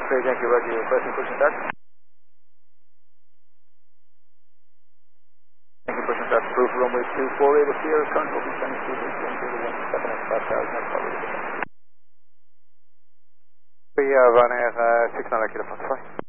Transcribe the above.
X-ray, Yankee Roger, requesting push and start. Yankee push and start, approved, runway 24 to Sierra, current will be 72, 107 at 5,000, that's probably the We have an air 6 kilo Foxtrot.